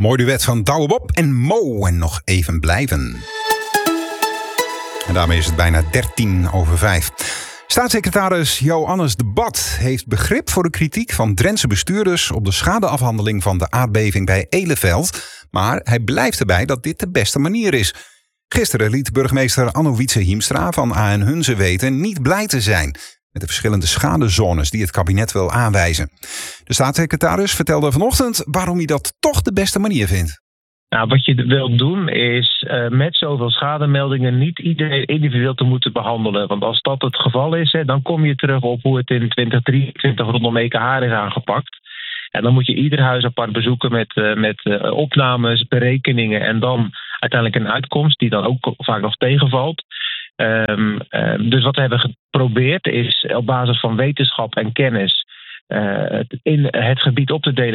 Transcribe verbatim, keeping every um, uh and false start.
Mooi duet van Douwe Bob en Mo en nog even blijven. En daarmee is het bijna dertien over vijf. Staatssecretaris Joannes de Bat heeft begrip voor de kritiek van Drentse bestuurders op de schadeafhandeling van de aardbeving bij Eleveld. Maar hij blijft erbij dat dit de beste manier is. Gisteren liet burgemeester Anno Wietse Hiemstra van A en Hunze weten niet blij te zijn met de verschillende schadezones die het kabinet wil aanwijzen. De staatssecretaris vertelde vanochtend waarom hij dat toch de beste manier vindt. Nou, wat je wilt doen is uh, met zoveel schademeldingen niet iedereen individueel te moeten behandelen. Want als dat het geval is, hè, dan kom je terug op hoe het in twintig drieëntwintig rondom E K H is aangepakt. En dan moet je ieder huis apart bezoeken met, uh, met uh, opnames, berekeningen en dan uiteindelijk een uitkomst die dan ook vaak nog tegenvalt. Um, uh, dus wat we hebben geprobeerd is op basis van wetenschap en kennis uh, in het gebied op te delen